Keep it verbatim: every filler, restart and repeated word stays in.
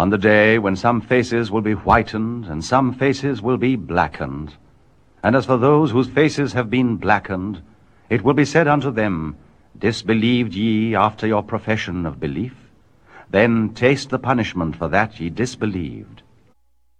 on the day when some faces will be whitened and some faces will be blackened. And as for those whose faces have been blackened, it will be said unto them, Disbelieved ye after your profession of belief? Then taste the punishment for that ye disbelieved.